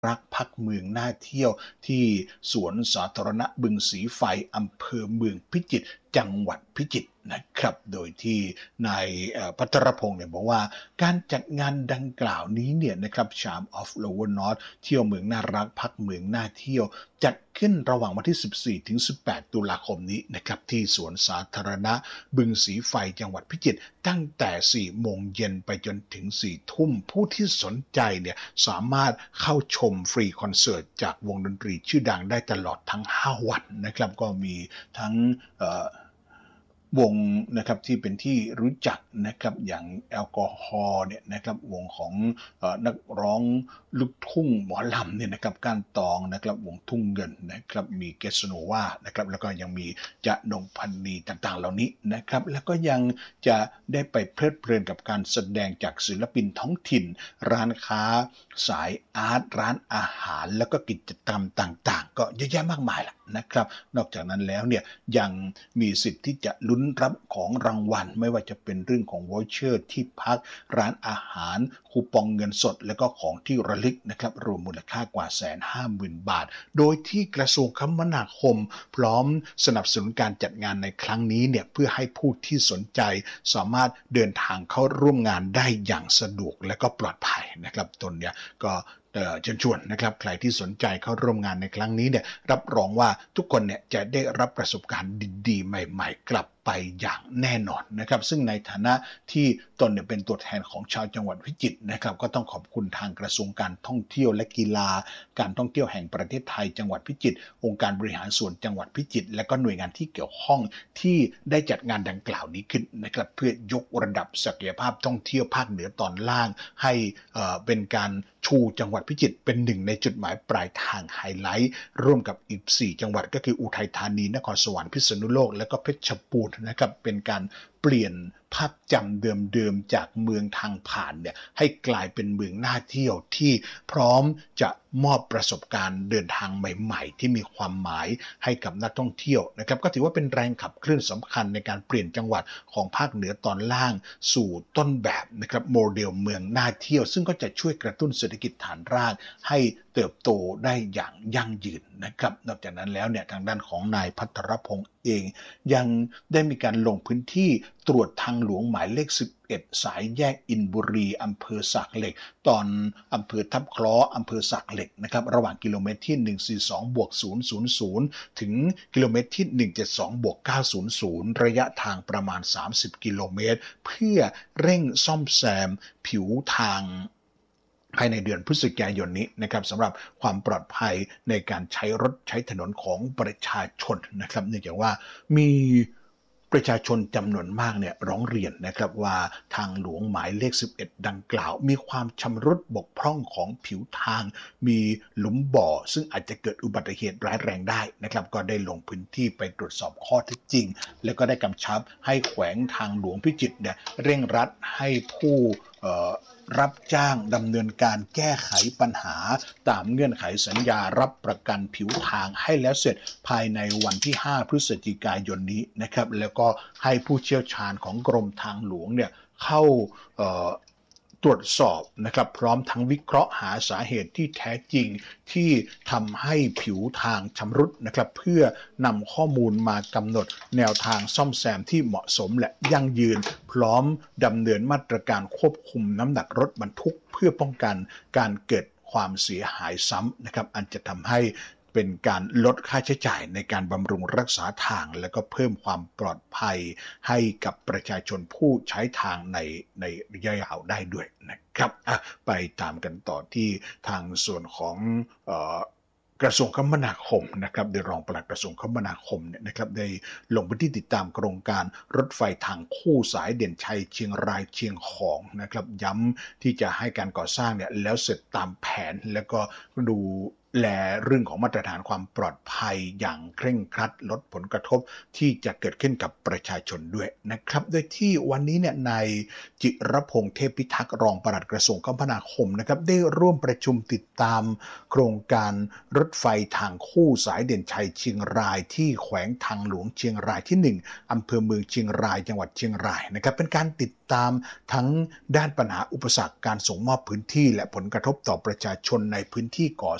รักพักเมืองน่าเที่ยวที่สวนสาธารณะบึงสีไฟอำเภอเมืองพิจิตรจังหวัดพิจิตรนะครับโดยที่นายภัทรพงศ์เนี่ยบอกว่าการจัดงานดังกล่าวนี้เนี่ยนะครับ Charm of Lower North เที่ยวเมืองน่ารักพักเมืองน่าเที่ยวจัดขึ้นระหว่างวันที่ 14 ถึง 18 ตุลาคมนี้นะครับที่สวนสาธารณะบึงสีไฟจังหวัดพิจิตรตั้งแต่ 4 โมงเย็นไปจนถึง 4 ทุ่มผู้ที่สนใจเนี่ยสามารถเข้าชมฟรีคอนเสิร์ตจากวงดนตรีชื่อดังได้ตลอดทั้ง 5 วันนะครับก็มีทั้งวงนะครับที่เป็นที่รู้จักนะครับอย่างแอลกอฮอล์เนี่ยนะครับวงของนักร้องลูกทุ่งหมอลำเนี่ยนะครับก้านตองนะครับวงทุ่งเงินนะครับมีเกสโนวานะครับแล้วก็ยังมีจะนงพันนีต่างๆเหล่านี้นะครับแล้วก็ยังจะได้ไปเพลิดเพลินกับการแสดงจากศิลปินท้องถิ่นร้านค้าสายอาร์ตร้านอาหารแล้วก็กิจกรรมต่างๆก็เยอะแยะมากมายล่ะนะครับนอกจากนั้นแล้วเนี่ยยังมีสิทธิ์ที่จะลุ้นรับของรางวัลไม่ว่าจะเป็นเรื่องของวอเชอร์ที่พักร้านอาหารคูปองเงินสดและก็ของที่ระลึกนะครับรวมมูลค่ากว่า 150,000 บาทโดยที่กระทรวงคมนาคมพร้อมสนับสนุนการจัดงานในครั้งนี้เนี่ยเพื่อให้ผู้ที่สนใจสามารถเดินทางเข้าร่วมงานได้อย่างสะดวกและก็ปลอดภัยนะครับตนเนี่ยก็เชิญชวนนะครับใครที่สนใจเข้าร่วมงานในครั้งนี้เนี่ยรับรองว่าทุกคนเนี่ยจะได้รับประสบการณ์ดีๆใหม่ๆกลับไปอย่างแน่นอนนะครับซึ่งในฐานะที่ตนเนี่ยเป็นตัวแทนของชาวจังหวัดพิจิตรนะครับก็ต้องขอบคุณทางกระทรวงการท่องเที่ยวและกีฬาการท่องเที่ยวแห่งประเทศไทยจังหวัดพิจิตรองค์การบริหารส่วนจังหวัดพิจิตรและก็หน่วยงานที่เกี่ยวข้องที่ได้จัดงานดังกล่าวนี้ขึ้นนะครับเพื่อยกระดับศักยภาพท่องเที่ยวภาคเหนือตอนล่างให้เป็นการชูจังหวัดพิจิตรเป็นหนึ่งในจุดหมายปลายทางไฮไลท์ร่วมกับอีก4จังหวัดก็คืออุทัยธานีนครสวรรค์พิษณุโลกและก็เพชรบูรณ์นะครับเป็นการเปลี่ยนภาพจำเดิมๆจากเมืองทางผ่านเนี่ยให้กลายเป็นเมืองน่าเที่ยวที่พร้อมจะมอบประสบการณ์เดินทางใหม่ๆที่มีความหมายให้กับนักท่องเที่ยวนะครับก็ถือว่าเป็นแรงขับเคลื่อนสำคัญในการเปลี่ยนจังหวัดของภาคเหนือตอนล่างสู่ต้นแบบนะครับโมเดลเมืองน่าเที่ยวซึ่งก็จะช่วยกระตุ้นเศรษฐกิจฐานรากให้เติบโตได้อย่างยั่งยืนนะครับนอกจากนั้นแล้วเนี่ยทางด้านของนายภัทรพงศ์เองยังได้มีการลงพื้นที่ตรวจทางหลวงหมายเลข11สายแยกอินบุรีอำเภอสากเหล็กตอนอำเภอทับเคราะห์อำเภอสากเหล็กนะครับระหว่างกิโลเมตรที่142+000ถึงกิโลเมตรที่172+900ระยะทางประมาณ30กิโลเมตรเพื่อเร่งซ่อมแซมผิวทางภายในเดือนพฤศจิกายนนี้นะครับสำหรับความปลอดภัยในการใช้รถใช้ถนนของประชาชนนะครับเนื่องจากว่ามีประชาชนจำนวนมากเนี่ยร้องเรียนนะครับว่าทางหลวงหมายเลข11ดังกล่าวมีความชำรุดบกพร่องของผิวทางมีหลุมบ่อซึ่งอาจจะเกิดอุบัติเหตุร้ายแรงได้นะครับก็ได้ลงพื้นที่ไปตรวจสอบข้อเท็จจริงแล้วก็ได้กำชับให้แขวงทางหลวงพิจิตรเนี่ยเร่งรัดให้ผู้รับจ้างดำเนินการแก้ไขปัญหาตามเงื่อนไขสัญญารับประกันผิวทางให้แล้วเสร็จภายในวันที่5พฤศจิกายนนี้นะครับแล้วก็ให้ผู้เชี่ยวชาญของกรมทางหลวงเนี่ยเข้าตรวจสอบนะครับพร้อมทั้งวิเคราะห์หาสาเหตุที่แท้จริงที่ทำให้ผิวทางชำรุดนะครับเพื่อนำข้อมูลมากำหนดแนวทางซ่อมแซมที่เหมาะสมและยั่งยืนพร้อมดำเนินมาตรการควบคุมน้ำหนักรถบรรทุกเพื่อป้องกันการเกิดความเสียหายซ้ำนะครับอันจะทำให้เป็นการลดค่าใช้จ่ายในการบำรุงรักษาทางและก็เพิ่มความปลอดภัยให้กับประชาชนผู้ใช้ทางในระยะยาวได้ด้วยนะครับไปตามกันต่อที่ทางส่วนของกระทรวงคมนาคมนะครับโดยรองปลัดกระทรวงคมนาคมเนี่ยนะครับได้ลงพื้นที่ติดตามโครงการรถไฟทางคู่สายเด่นชัยเชียงรายเชียงของนะครับย้ำที่จะให้การก่อสร้างเนี่ยแล้วเสร็จตามแผนแล้วก็ดูและเรื่องของมาตรฐานความปลอดภัยอย่างเคร่งครัดลดผลกระทบที่จะเกิดขึ้นกับประชาชนด้วยนะครับโดยที่วันนี้เนี่ยนายจิรพงษ์เทพพิทักษ์รองปลัดกระทรวงคมนาคมนะครับได้ร่วมประชุมติดตามโครงการรถไฟทางคู่สายเด่นชัยเชียงรายที่แขวงทางหลวงเชียงรายที่1อำเภอเมืองเชียงรายจังหวัดเชียงรายนะครับเป็นการติดตามทั้งด้านปัญหาอุปสรรคการส่งมอบพื้นที่และผลกระทบต่อประชาชนในพื้นที่ก่อ